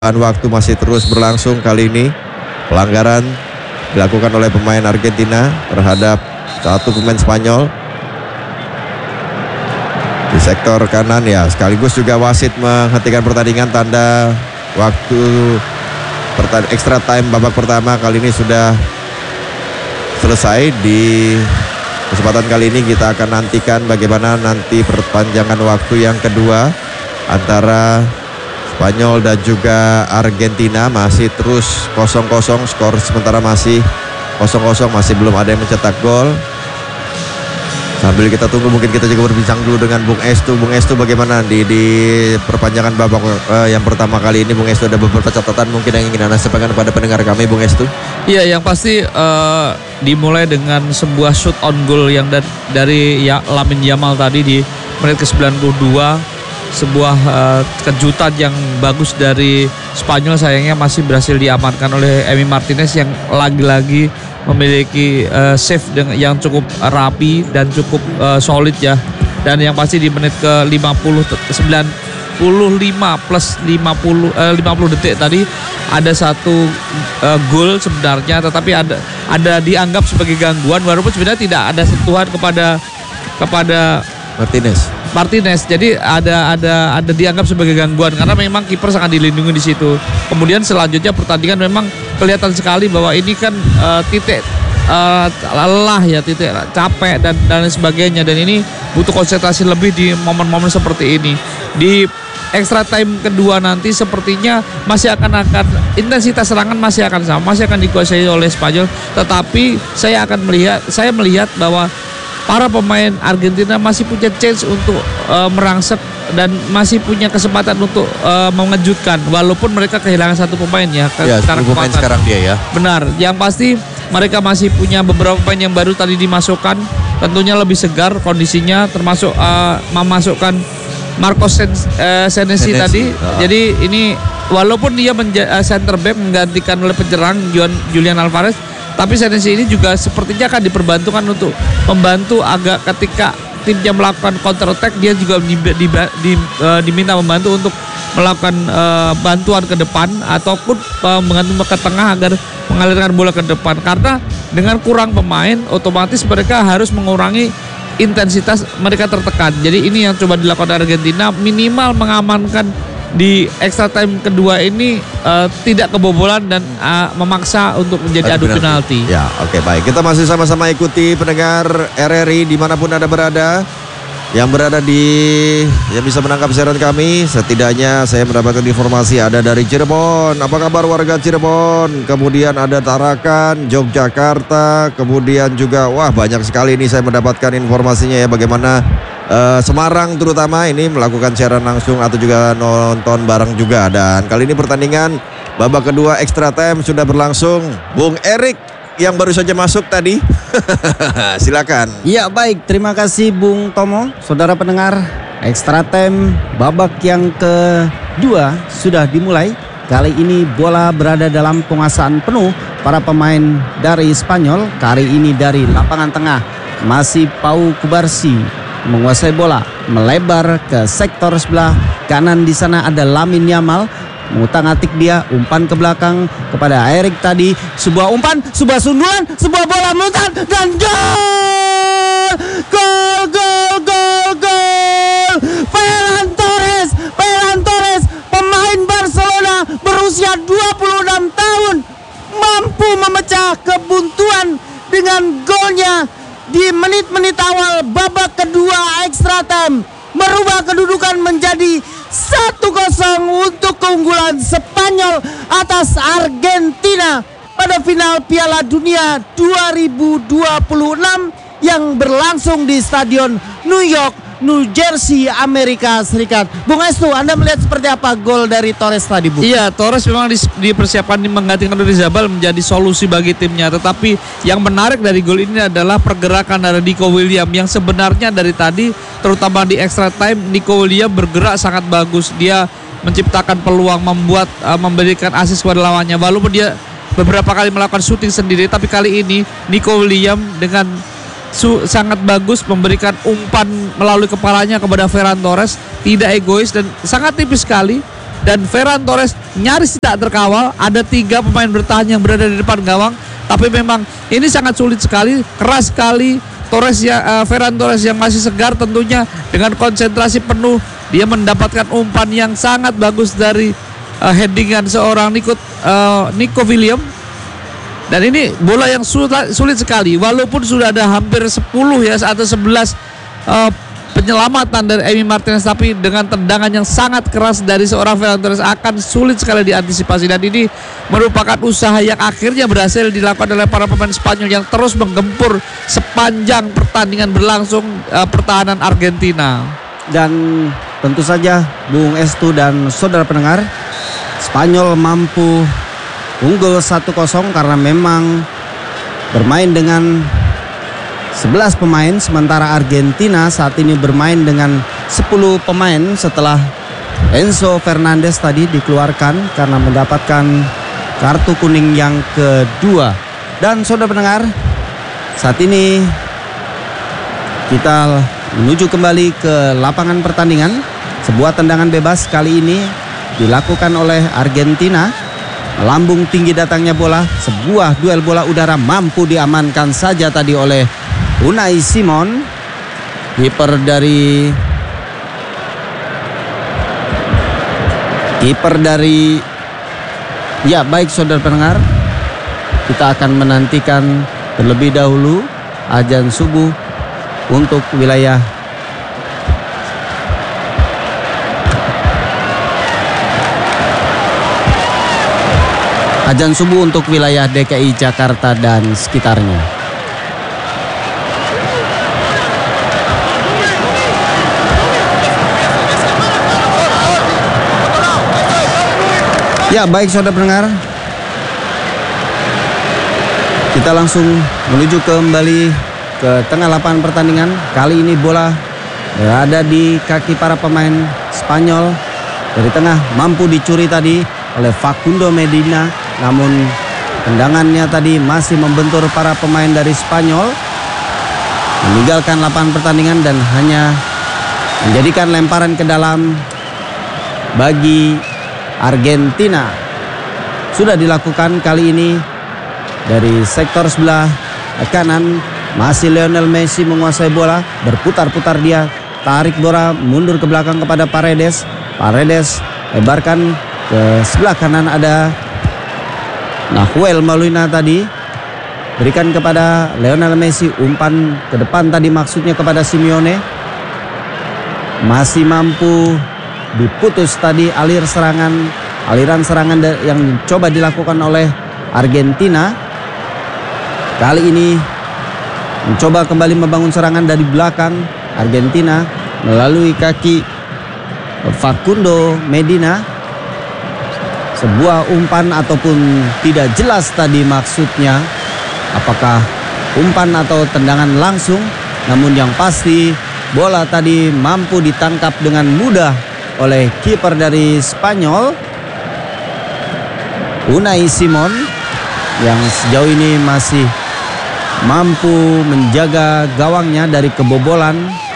Waktu masih terus berlangsung. Kali ini pelanggaran dilakukan oleh pemain Argentina terhadap satu pemain Spanyol di sektor kanan ya. Sekaligus juga wasit menghentikan pertandingan, tanda waktu extra time babak pertama kali ini sudah selesai. Di kesempatan kali ini kita akan nantikan bagaimana nanti perpanjangan waktu yang kedua antara Spanyol dan juga Argentina. Masih terus 0-0, skor sementara masih 0-0, masih belum ada yang mencetak gol. Sambil kita tunggu, mungkin kita juga berbincang dulu dengan Bung Estu. Bung Estu, bagaimana di perpanjangan babak yang pertama kali ini? Bung Estu, ada beberapa catatan mungkin yang ingin Anda sampaikan kepada pendengar kami, Bung Estu? Iya, yang pasti dimulai dengan sebuah shoot on goal yang dari Lamine Yamal tadi di menit ke-92. Sebuah kejutan yang bagus dari Spanyol, sayangnya masih berhasil diamankan oleh Emi Martinez yang lagi-lagi memiliki save yang cukup rapi dan cukup solid ya. Dan yang pasti di menit ke-95 plus 50 detik tadi ada satu gol sebenarnya, tetapi ada dianggap sebagai gangguan walaupun sebenarnya tidak ada sentuhan kepada Martinez. Jadi ada dianggap sebagai gangguan karena memang kiper sangat dilindungi di situ. Kemudian selanjutnya pertandingan memang kelihatan sekali bahwa ini kan titik lelah ya, titik capek dan sebagainya, dan ini butuh konsentrasi lebih di momen-momen seperti ini. Di extra time kedua nanti sepertinya masih akan intensitas serangan masih akan sama, masih akan dikuasai oleh Spanyol, tetapi saya melihat bahwa para pemain Argentina masih punya chance untuk merangsek dan masih punya kesempatan untuk mengejutkan walaupun mereka kehilangan satu pemain ya. Pemain sekarang dia ya. Benar, yang pasti mereka masih punya beberapa pemain yang baru tadi dimasukkan, tentunya lebih segar kondisinya, termasuk memasukkan Marcos Senesi tadi. Jadi ini walaupun dia center back menggantikan oleh penyerang Julian Alvarez, tapi Senesi ini juga sepertinya akan diperbantukan untuk membantu agak ketika timnya melakukan counter attack, dia juga diminta membantu untuk melakukan bantuan ke depan ataupun mengantuk ke tengah agar mengalirkan bola ke depan. Karena dengan kurang pemain otomatis mereka harus mengurangi intensitas, mereka tertekan. Jadi ini yang coba dilakukan Argentina, minimal mengamankan di extra time kedua ini tidak kebobolan dan memaksa untuk menjadi adu penalti. Ya, oke, baik. Kita masih sama-sama ikuti pendengar RRI dimanapun Anda berada, yang bisa menangkap siaran kami. Setidaknya saya mendapatkan informasi ada dari Cirebon. Apa kabar warga Cirebon? Kemudian ada Tarakan, Yogyakarta, kemudian juga banyak sekali ini saya mendapatkan informasinya ya, bagaimana Semarang terutama ini melakukan siaran langsung atau juga nonton bareng juga. Dan kali ini pertandingan babak kedua extra time sudah berlangsung. Bung Erik yang baru saja masuk tadi silakan. Ya, baik, terima kasih Bung Tomo. Saudara pendengar, extra time babak yang kedua sudah dimulai. Kali ini bola berada dalam penguasaan penuh para pemain dari Spanyol. Kali ini dari lapangan tengah masih Pau Kubarsi menguasai bola, melebar ke sektor sebelah kanan. Di sana ada Lamine Yamal, mengutak-atik dia, umpan ke belakang kepada Erik tadi, sebuah umpan, sebuah sundulan, sebuah bola meluncur dan gol! Ferran Torres, pemain Barcelona berusia 26 tahun, mampu memecah kebuntuan dengan golnya di menit-menit awal babak kedua extra time, merubah kedudukan menjadi 1-0 untuk keunggulan Spanyol atas Argentina pada final Piala Dunia 2026 yang berlangsung di Stadion New York, New Jersey, Amerika Serikat. Bung Estu, Anda melihat seperti apa gol dari Torres tadi, Bu? Iya, Torres memang dipersiapkan menggantikan Rizabal menjadi solusi bagi timnya. Tetapi yang menarik dari gol ini adalah pergerakan dari Nico Williams yang sebenarnya dari tadi, terutama di extra time, Nico Williams bergerak sangat bagus. Dia menciptakan peluang, memberikan assist kepada lawannya. Walaupun dia beberapa kali melakukan shooting sendiri, tapi kali ini Nico Williams dengan sangat bagus memberikan umpan melalui kepalanya kepada Ferran Torres, tidak egois dan sangat tipis sekali. Dan Ferran Torres nyaris tidak terkawal. Ada 3 pemain bertahan yang berada di depan gawang, tapi memang ini sangat sulit sekali, keras sekali. Ferran Torres yang masih segar tentunya dengan konsentrasi penuh, dia mendapatkan umpan yang sangat bagus dari headingan seorang Nico Williams. Dan ini bola yang sulit sekali, walaupun sudah ada hampir 10 ya atau 11 penyelamatan dari Emi Martinez, tapi dengan tendangan yang sangat keras dari seorang Ferran Torres akan sulit sekali diantisipasi. Dan ini merupakan usaha yang akhirnya berhasil dilakukan oleh para pemain Spanyol yang terus menggempur sepanjang pertandingan berlangsung pertahanan Argentina. Dan tentu saja Bung Estu dan saudara pendengar, Spanyol mampu unggul 1-0 karena memang bermain dengan 11 pemain, sementara Argentina saat ini bermain dengan 10 pemain setelah Enzo Fernandez tadi dikeluarkan karena mendapatkan kartu kuning yang kedua. Dan saudara pendengar, saat ini kita menuju kembali ke lapangan pertandingan. Sebuah tendangan bebas kali ini dilakukan oleh Argentina. Lambung tinggi datangnya bola, sebuah duel bola udara mampu diamankan saja tadi oleh Unai Simon, kiper dari ya baik saudara pendengar, kita akan menantikan terlebih dahulu azan subuh untuk wilayah DKI Jakarta dan sekitarnya. Ya baik saudara pendengar, kita langsung menuju kembali ke tengah lapangan pertandingan. Kali ini bola berada di kaki para pemain Spanyol. Dari tengah mampu dicuri tadi oleh Facundo Medina, namun tendangannya tadi masih membentur para pemain dari Spanyol, meninggalkan lapangan pertandingan dan hanya menjadikan lemparan ke dalam bagi Argentina. Sudah dilakukan kali ini dari sektor sebelah kanan. Masih Lionel Messi menguasai bola, berputar-putar dia, tarik bola mundur ke belakang kepada Paredes. Paredes lebarkan ke sebelah kanan, ada Nahuel Molina tadi, berikan kepada Lionel Messi, umpan ke depan tadi maksudnya kepada Simeone. Masih mampu diputus tadi aliran serangan yang coba dilakukan oleh Argentina. Kali ini mencoba kembali membangun serangan dari belakang Argentina melalui kaki Facundo Medina. Sebuah umpan ataupun tidak jelas tadi maksudnya, apakah umpan atau tendangan langsung, namun yang pasti bola tadi mampu ditangkap dengan mudah oleh kiper dari Spanyol, Unai Simon, yang sejauh ini masih mampu menjaga gawangnya dari kebobolan.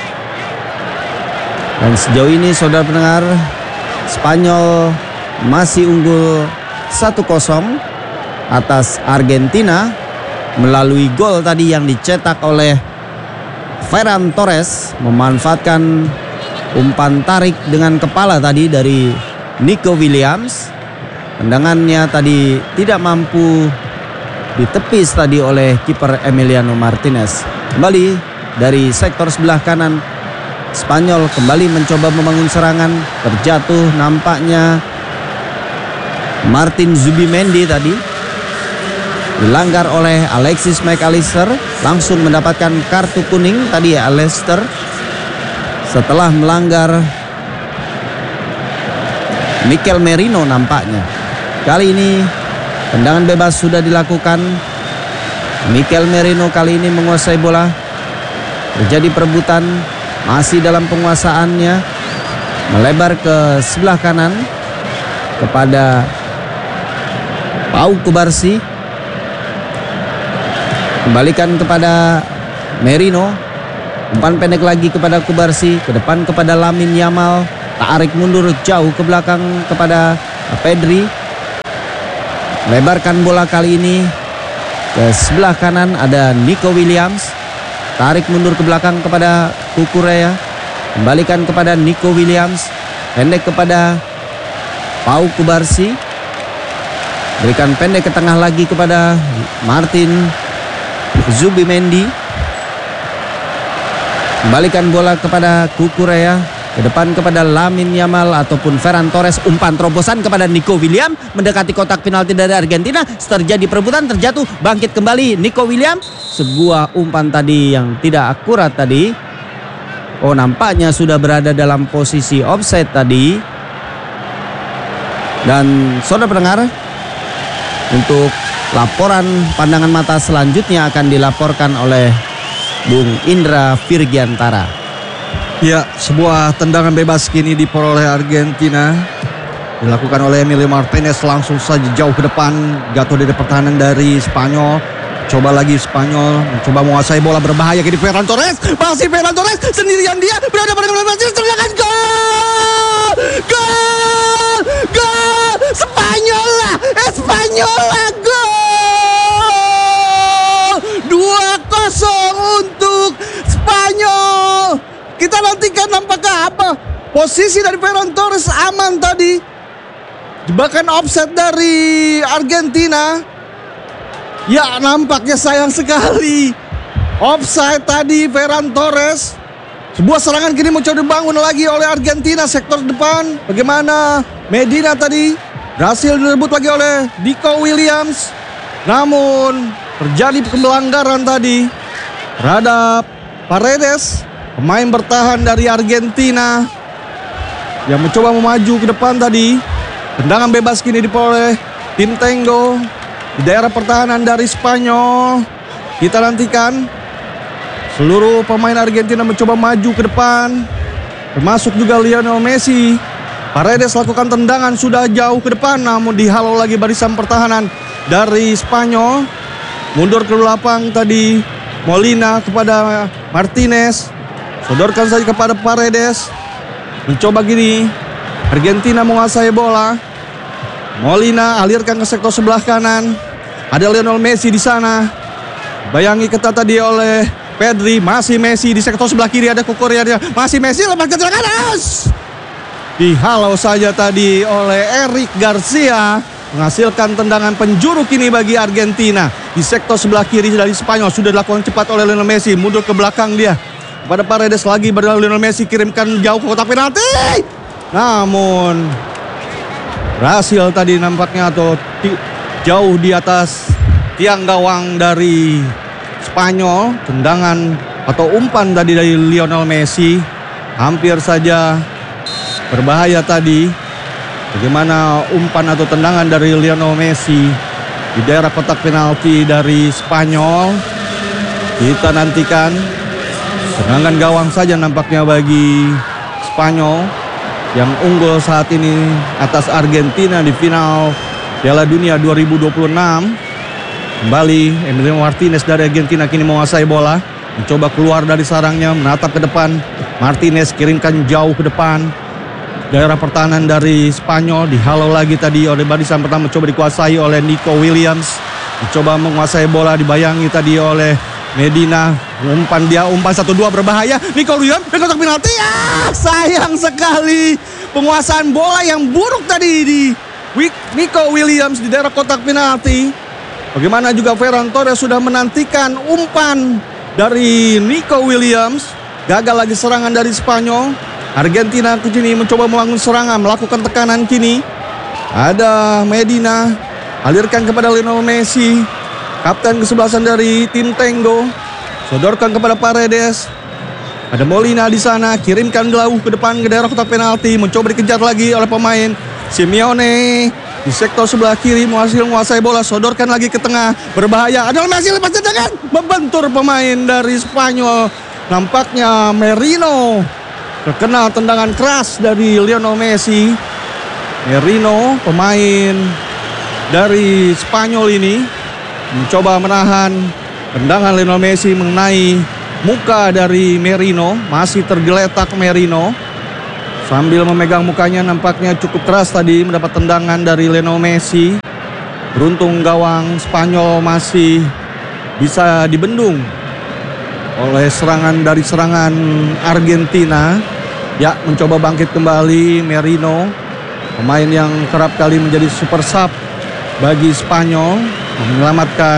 Dan sejauh ini saudara pendengar, Spanyol masih unggul 1-0 atas Argentina melalui gol tadi yang dicetak oleh Ferran Torres, memanfaatkan umpan tarik dengan kepala tadi dari Nico Williams. Tendangannya tadi tidak mampu ditepis tadi oleh kiper Emiliano Martinez. Kembali dari sektor sebelah kanan, Spanyol kembali mencoba membangun serangan. Terjatuh nampaknya Martin Zubimendi tadi, dilanggar oleh Alexis McAllister, langsung mendapatkan kartu kuning tadi ya Allister, setelah melanggar Mikel Merino nampaknya. Kali ini tendangan bebas sudah dilakukan. Mikel Merino kali ini menguasai bola. Terjadi perebutan, masih dalam penguasaannya, melebar ke sebelah kanan kepada Pau Kubarsi. Kembalikan kepada Merino. Umpan pendek lagi kepada Kubarsi, ke depan kepada Lamine Yamal, tarik mundur jauh ke belakang kepada Pedri melebarkan bola kali ini ke sebelah kanan, ada Nico Williams. Tarik mundur ke belakang kepada Cucurella. Kembalikan kepada Nico Williams. Pendek kepada Pau Kubarsi. Berikan pendek ke tengah lagi kepada Martin Zubimendi. Kembalikan bola kepada Cucurella. Ke depan kepada Lamine Yamal ataupun Ferran Torres. Umpan terobosan kepada Nico Williams. Mendekati kotak penalti dari Argentina. Terjadi perebutan, terjatuh, bangkit kembali Nico Williams. Sebuah umpan tadi yang tidak akurat tadi. Oh, nampaknya sudah berada dalam posisi offside tadi. Dan saudara pendengar, untuk laporan pandangan mata selanjutnya akan dilaporkan oleh Bung Indra Virgiantara. Ya, sebuah tendangan bebas kini diperoleh Argentina. Dilakukan oleh Emilio Martinez, langsung saja jauh ke depan. Jatuh dari pertahanan dari Spanyol. Coba lagi Spanyol mencoba menguasai bola, berbahaya kini Ferran Torres. Masih Ferran Torres sendirian, dia berada pada bola, tendangan gol! Gol! Gol! Spanyola! Spanyola gol! 2-0 untuk Spanyol. Kita nantikan nampaknya apa. Posisi dari Ferran Torres aman tadi. Jebakan offset dari Argentina. Ya, nampaknya sayang sekali. Offside tadi Ferran Torres. Sebuah serangan kini mencoba dibangun lagi oleh Argentina sektor depan. Bagaimana Medina tadi berhasil direbut lagi oleh Nico Williams. Namun terjadi pelanggaran tadi terhadap Paredes, pemain bertahan dari Argentina yang mencoba memaju ke depan tadi. Tendangan bebas kini diperoleh tim Tengo di daerah pertahanan dari Spanyol. Kita nantikan seluruh pemain Argentina mencoba maju ke depan, termasuk juga Lionel Messi. Paredes lakukan tendangan sudah jauh ke depan, namun dihalau lagi barisan pertahanan dari Spanyol. Mundur ke belakang tadi Molina kepada Martinez. Sodorkan saja kepada Paredes. Mencoba gini Argentina menguasai bola. Molina alirkan ke sektor sebelah kanan. Ada Lionel Messi di sana. Bayangi ketat tadi oleh Pedri. Masih Messi di sektor sebelah kiri, ada Cucurella. Masih Messi, lepas ke kanan. Dihalau saja tadi oleh Eric Garcia, menghasilkan tendangan penjuru kini bagi Argentina. Di sektor sebelah kiri dari Spanyol sudah dilakukan cepat oleh Lionel Messi. Mundur ke belakang dia pada Paredes lagi, pada Lionel Messi, kirimkan jauh ke kotak penalti. Namun berhasil tadi nampaknya atau jauh di atas tiang gawang dari Spanyol. Tendangan atau umpan tadi dari Lionel Messi hampir saja berbahaya tadi. Bagaimana umpan atau tendangan dari Lionel Messi di daerah kotak penalti dari Spanyol. Kita nantikan. Tendangan gawang saja nampaknya bagi Spanyol yang unggul saat ini atas Argentina di final Piala Dunia 2026. Kembali Emilio Martinez dari Argentina kini menguasai bola. Mencoba keluar dari sarangnya, menatap ke depan. Martinez kirimkan jauh ke depan. Daerah pertahanan dari Spanyol dihalau lagi tadi oleh barisan pertama, mencoba dikuasai oleh Nico Williams. Mencoba menguasai bola, dibayangi tadi oleh Medina. Umpan 1-2 berbahaya. Nico Williams di kotak penalti. Sayang sekali penguasaan bola yang buruk tadi di Nico Williams di daerah kotak penalti. Bagaimana juga Ferran Torres sudah menantikan umpan dari Nico Williams. Gagal lagi serangan dari Spanyol. Argentina kini mencoba membangun serangan, melakukan tekanan kini. Ada Medina, alirkan kepada Lionel Messi, kapten kesebelasan dari tim Tengo. Sodorkan kepada Paredes. Ada Molina di sana, kirimkan jauh ke depan ke daerah kotak penalti. Mencoba dikejar lagi oleh pemain Simeone. Di sektor sebelah kiri menguasai bola, sodorkan lagi ke tengah. Berbahaya, ada Messi lepas tendangan. Membentur pemain dari Spanyol. Nampaknya Merino terkena tendangan keras dari Lionel Messi. Merino, pemain dari Spanyol ini, mencoba menahan tendangan Lionel Messi mengenai muka dari Merino. Masih tergeletak Merino. Sambil memegang mukanya nampaknya cukup keras tadi mendapat tendangan dari Lionel Messi. Beruntung gawang Spanyol masih bisa dibendung oleh serangan Argentina. Ya, mencoba bangkit kembali Merino, pemain yang kerap kali menjadi super sub bagi Spanyol, menyelamatkan